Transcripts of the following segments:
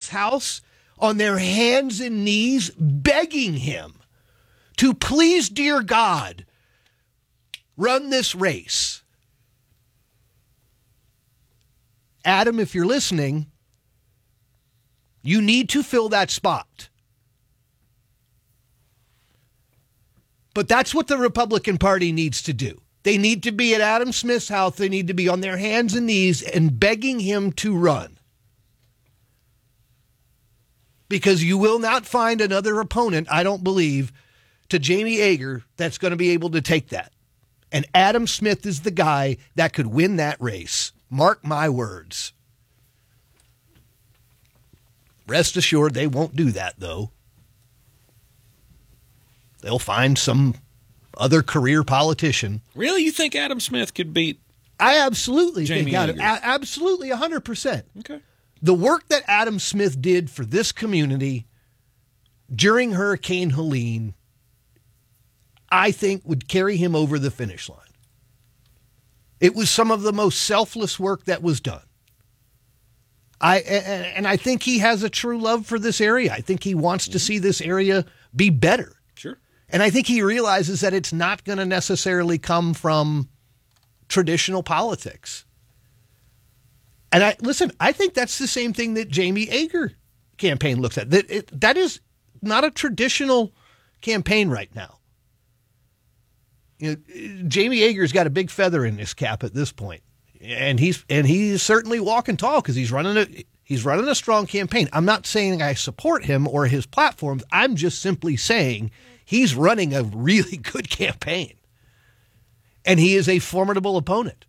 house on their hands and knees begging him to please, dear God, run this race. Adam, if you're listening, you need to fill that spot. But that's what the Republican Party needs to do. They need to be at Adam Smith's house. They need to be on their hands and knees and begging him to run. Because you will not find another opponent, I don't believe, to Jamie Yeager that's going to be able to take that. And Adam Smith is the guy that could win that race. Mark my words. Rest assured, they won't do that, though. They'll find some other career politician. Really? You think Adam Smith could beat I absolutely Jamie think Adam, Yeager? absolutely 100%. Okay. The work that Adam Smith did for this community during Hurricane Helene, I think would carry him over the finish line. It was some of the most selfless work that was done. I think he has a true love for this area. I think he wants to see this area be better. Sure. And I think he realizes that it's not going to necessarily come from traditional politics. And I think that's the same thing that Jamie Yeager campaign looks at. That is not a traditional campaign right now. You know, Jamie Yeager's got a big feather in his cap at this point. And he's certainly walking tall because he's running a strong campaign. I'm not saying I support him or his platforms. I'm just simply saying he's running a really good campaign. And he is a formidable opponent.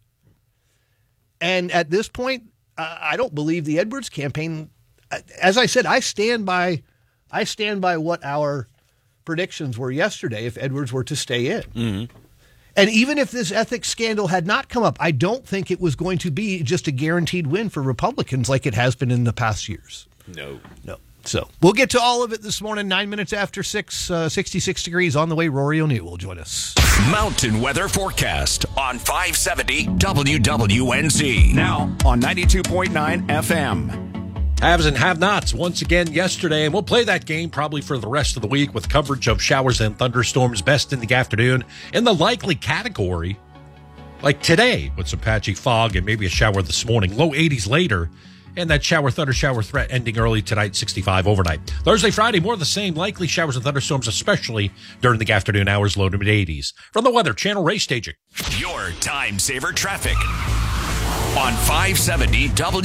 And at this point, I don't believe the Edwards campaign. As I said, I stand by what our predictions were yesterday if Edwards were to stay in. Mm-hmm. And even if this ethics scandal had not come up, I don't think it was going to be just a guaranteed win for Republicans like it has been in the past years. No. So we'll get to all of it this morning, 9 minutes after 6, 66 degrees on the way. Rory O'Neill will join us. Mountain weather forecast on 570 WWNZ. Now on 92.9 FM. Haves and have-nots once again yesterday, and we'll play that game probably for the rest of the week with coverage of showers and thunderstorms best in the afternoon. In the likely category, like today with some patchy fog and maybe a shower this morning, low 80s later, and that thunder shower threat ending early tonight, 65 overnight. Thursday, Friday, more of the same, likely showers and thunderstorms, especially during the afternoon hours, low to mid-80s. From the Weather Channel, Ray Staging. Your time saver traffic on 570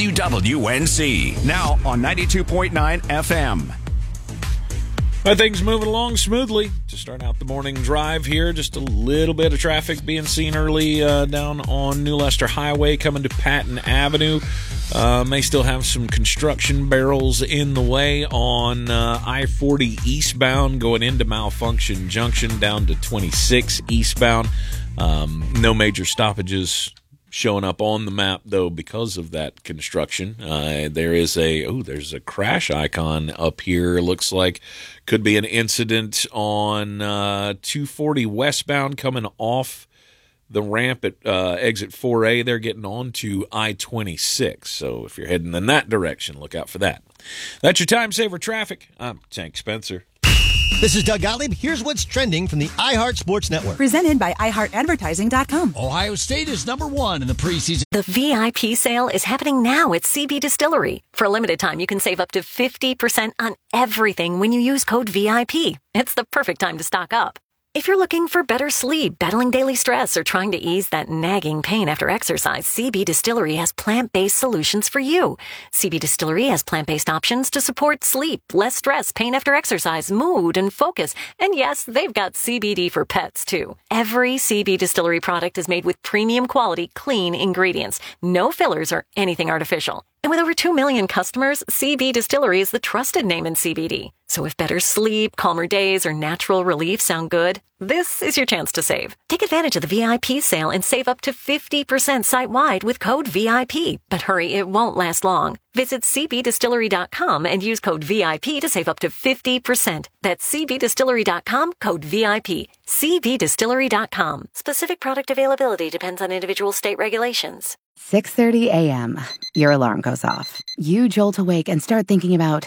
WWNZ. Now on 92.9 FM. Things moving along smoothly to start out the morning drive here. Just a little bit of traffic being seen early down on New Leicester Highway coming to Patton Avenue. May still have some construction barrels in the way on I-40 eastbound going into Malfunction Junction down to 26 eastbound. No major stoppages showing up on the map, though, because of that construction. There's a crash icon up here. Looks like could be an incident on 240 westbound coming off the ramp at exit 4A. They're getting on to I-26. So if you're heading in that direction, look out for that. That's your time saver traffic. I'm Tank Spencer. This is Doug Gottlieb. Here's what's trending from the iHeart Sports Network. Presented by iHeartAdvertising.com. Ohio State is number 1 in the preseason. The VIP sale is happening now at CB Distillery. For a limited time, you can save up to 50% on everything when you use code VIP. It's the perfect time to stock up. If you're looking for better sleep, battling daily stress, or trying to ease that nagging pain after exercise, CB Distillery has plant-based solutions for you. CB Distillery has plant-based options to support sleep, less stress, pain after exercise, mood, and focus. And yes, they've got CBD for pets, too. Every CB Distillery product is made with premium quality, clean ingredients. No fillers or anything artificial. And with over 2 million customers, CB Distillery is the trusted name in CBD. So if better sleep, calmer days, or natural relief sound good, this is your chance to save. Take advantage of the VIP sale and save up to 50% site-wide with code VIP. But hurry, it won't last long. Visit cbdistillery.com and use code VIP to save up to 50%. That's cbdistillery.com, code VIP. cbdistillery.com. Specific product availability depends on individual state regulations. 6:30 a.m. Your alarm goes off. You jolt awake and start thinking about